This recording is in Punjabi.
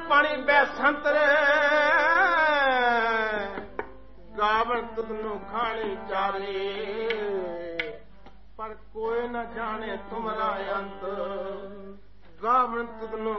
ਪਾਣੀ ਬੈ ਸੰਤਰੇ ਗਾਵਣ ਤੁਧ ਨੂੰ ਖਾਣੀ ਚਾਰੇ ਪਰ ਕੋਈ ਨਾ ਜਾਣੇ ਤੁਮਰਾ ਅੰਤ ਗਾਵਣ ਤੁਧ ਨੂੰ